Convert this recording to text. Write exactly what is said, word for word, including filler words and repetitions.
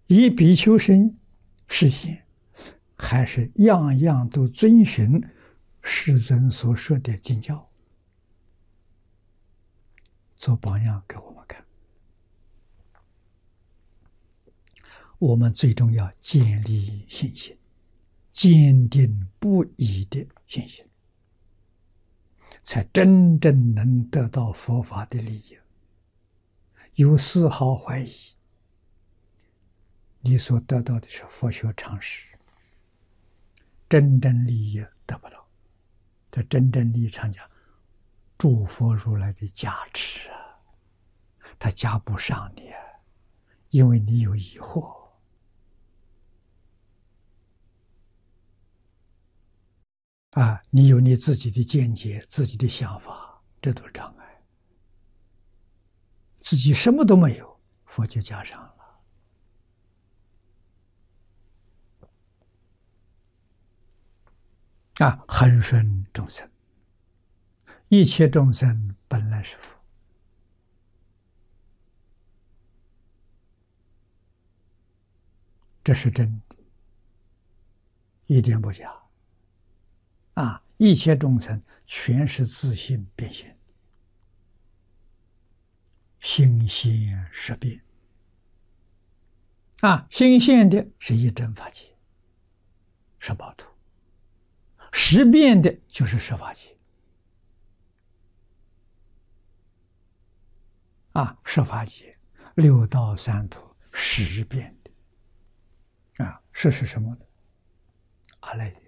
以比丘身示现，还是样样都遵循世尊所说的经教，做榜样给我们看。我们最终要建立信心，坚定不移的信心，才真正能得到佛法的利益。有丝毫怀疑，你所得到的是佛学常识，真正利益得不到。这真正利益常讲，诸佛如来的加持啊，他加不上你啊，因为你有疑惑。啊，你有你自己的见解、自己的想法，这都是障碍。自己什么都没有，佛就加上了。啊，恒顺众生，一切众生本来是佛，这是真的，一点不假。啊，一切众生全是自性变现，心现识变。啊，心现的是一真法界，十报图；识变的就是十法界。啊，十法界六道三途识变的。啊，识是什么呢？阿赖耶。